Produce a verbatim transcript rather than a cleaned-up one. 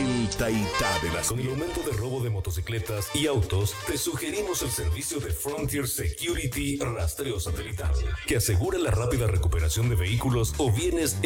el Taitá de las Con el mil. aumento de robo de motocicletas y autos, te sugerimos el servicio de Frontier Security Rastreo Satelital, que asegura la rápida recuperación de vehículos o bienes